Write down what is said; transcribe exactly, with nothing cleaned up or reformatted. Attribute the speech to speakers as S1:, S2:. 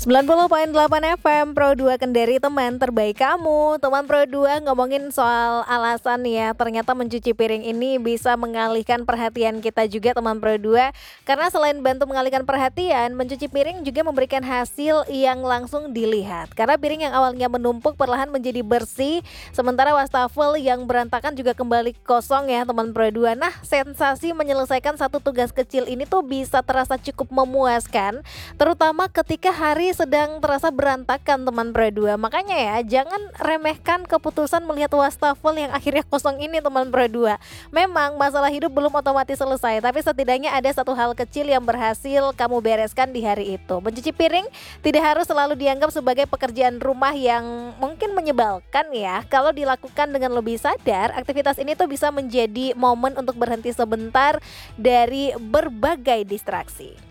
S1: sembilan puluh koma delapan F M Pro dua Kendari, teman terbaik kamu. Teman Pro dua ngomongin soal alasan ya, ternyata mencuci piring ini bisa mengalihkan perhatian kita juga teman Pro dua. Karena selain bantu mengalihkan perhatian, mencuci piring juga memberikan hasil yang langsung dilihat. Karena piring yang awalnya menumpuk perlahan menjadi bersih, sementara wastafel yang berantakan juga kembali kosong ya teman Pro dua. Nah, sensasi menyelesaikan satu tugas kecil ini tuh bisa terasa cukup memuaskan, terutama ketika hari sedang terasa berantakan teman Pro dua. Makanya ya, jangan remehkan keputusan melihat wastafel yang akhirnya kosong ini teman Pro dua. Memang masalah hidup belum otomatis selesai, tapi setidaknya ada satu hal kecil yang berhasil kamu bereskan di hari itu. Mencuci piring tidak harus selalu dianggap sebagai pekerjaan rumah yang mungkin menyebalkan ya. Kalau dilakukan dengan lebih sadar, aktivitas ini tuh bisa menjadi momen untuk berhenti sebentar dari berbagai distraksi.